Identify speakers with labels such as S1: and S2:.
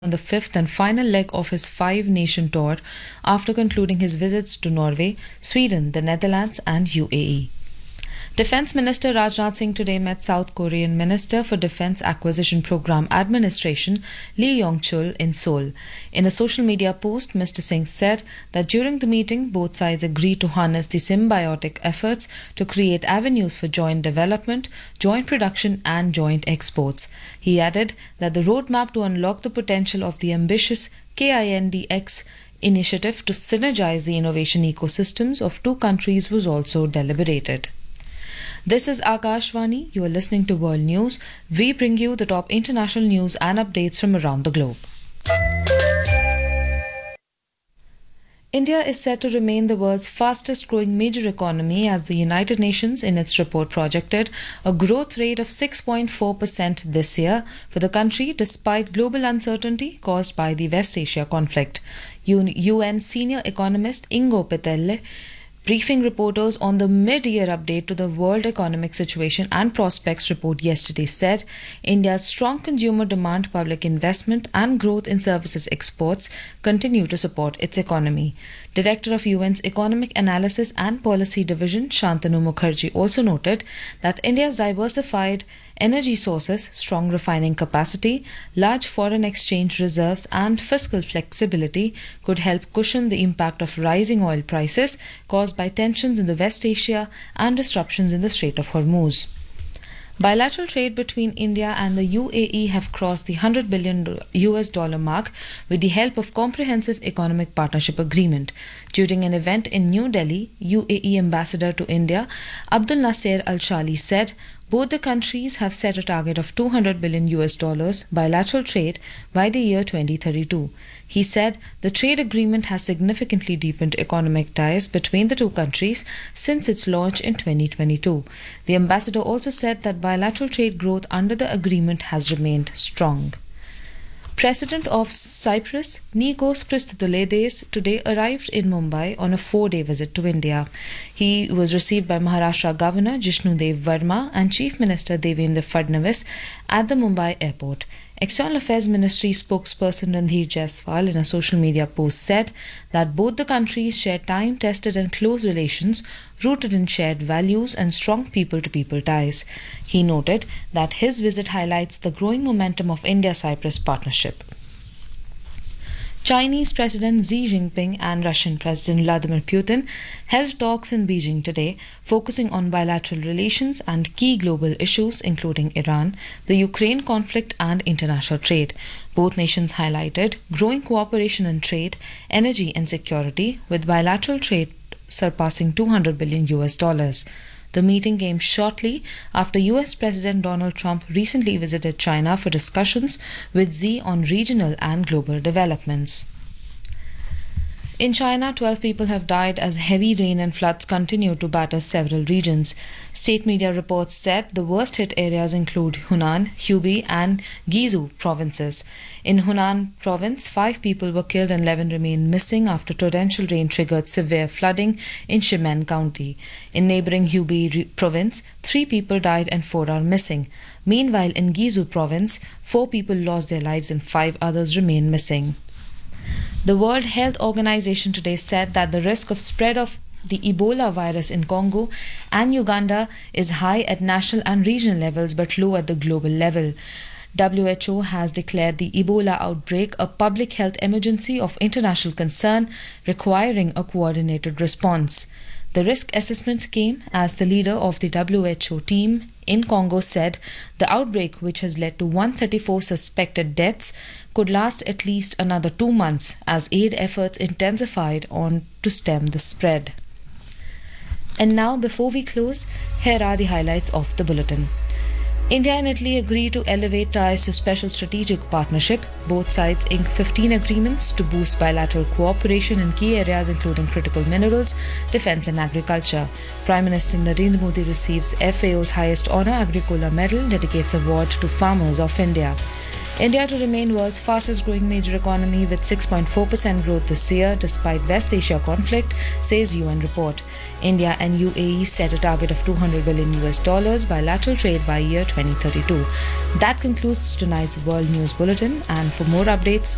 S1: on the fifth and final leg of his five-nation tour after concluding his visits to Norway, Sweden, the Netherlands and UAE. Defense Minister Rajnath Singh today met South Korean Minister for Defense Acquisition Program Administration Lee Yong-chul in Seoul. In a social media post, Mr. Singh said that during the meeting, both sides agreed to harness the symbiotic efforts to create avenues for joint development, joint production and joint exports. He added that the roadmap to unlock the potential of the ambitious KINDX initiative to synergize the innovation ecosystems of two countries was also deliberated. This is Akashvani. You are listening to World News. We bring you the top international news and updates from around the globe. India is set to remain the world's fastest growing major economy as the United Nations in its report projected a growth rate of 6.4% this year for the country despite global uncertainty caused by the West Asia conflict. UN senior economist Ingo Petelle briefing reporters on the mid-year update to the World Economic Situation and Prospects report yesterday said India's strong consumer demand, public investment and growth in services exports continue to support its economy. Director of UN's Economic Analysis and Policy Division, Shantanu Mukherjee, also noted that India's diversified energy sources, strong refining capacity, large foreign exchange reserves and fiscal flexibility could help cushion the impact of rising oil prices caused by tensions in the West Asia and disruptions in the Strait of Hormuz. Bilateral trade between India and the UAE have crossed the $100 billion US mark with the help of Comprehensive Economic Partnership Agreement. During an event in New Delhi, UAE Ambassador to India Abdul Nasser Al Shali said both the countries have set a target of $200 billion US bilateral trade by the year 2032. He said the trade agreement has significantly deepened economic ties between the two countries since its launch in 2022. The ambassador also said that bilateral trade growth under the agreement has remained strong. President of Cyprus, Nikos Christodoulides, today arrived in Mumbai on a 4-day visit to India. He was received by Maharashtra Governor Jishnu Dev Verma and Chief Minister Devendra Fadnavis at the Mumbai airport. External Affairs Ministry spokesperson Randhir Jaiswal in a social media post said that both the countries share time-tested and close relations rooted in shared values and strong people-to-people ties. He noted that his visit highlights the growing momentum of India-Cyprus partnership. Chinese President Xi Jinping and Russian President Vladimir Putin held talks in Beijing today, focusing on bilateral relations and key global issues including Iran, the Ukraine conflict and international trade. Both nations highlighted growing cooperation in trade, energy and security, with bilateral trade surpassing $200 billion US. The meeting came shortly after US President Donald Trump recently visited China for discussions with Xi on regional and global developments. In China, 12 people have died as heavy rain and floods continue to batter several regions. State media reports said the worst hit areas include Hunan, Hubei and Guizhou provinces. In Hunan province, 5 people were killed and 11 remain missing after torrential rain triggered severe flooding in Ximen County. In neighboring Hubei province, 3 people died and 4 are missing. Meanwhile, in Guizhou province, 4 people lost their lives and 5 others remain missing. The World Health Organization today said that the risk of spread of the Ebola virus in Congo and Uganda is high at national and regional levels but low at the global level. WHO has declared the Ebola outbreak a public health emergency of international concern requiring a coordinated response. The risk assessment came as the leader of the WHO team in Congo said the outbreak, which has led to 134 suspected deaths, could last at least another 2 months as aid efforts intensified on to stem the spread. And now, before we close, here are the highlights of the bulletin. India and Italy agree to elevate ties to special strategic partnership. Both sides ink 15 agreements to boost bilateral cooperation in key areas including critical minerals, defense and agriculture. Prime Minister Narendra Modi receives FAO's highest honor, Agricola Medal, dedicates award to farmers of India. India to remain world's fastest growing major economy with 6.4% growth this year despite West Asia conflict, says UN report. India and UAE set a target of $200 billion bilateral trade by year 2032. That concludes tonight's World News Bulletin, and for more updates,